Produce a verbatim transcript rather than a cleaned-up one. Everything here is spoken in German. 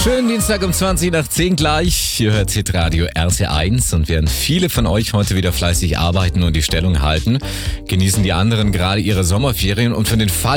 Schönen Dienstag um zwanzig nach zehn gleich. Hier hört Hitradio R T eins und während viele von euch heute wieder fleißig arbeiten und die Stellung halten, genießen die anderen gerade ihre Sommerferien und für den Fall,